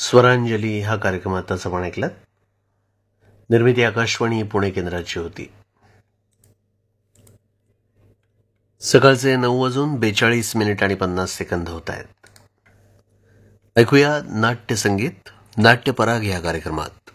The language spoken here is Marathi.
स्वरांजली हा कार्यक्रम आताच आपण ऐकलात. निर्मिती आकाशवाणी पुणे केंद्राची होती. सकाळचे 9:42 आणि 50 सेकंद होत आहेत. ऐकूया नाट्यसंगीत नाट्यपराग या कार्यक्रमात.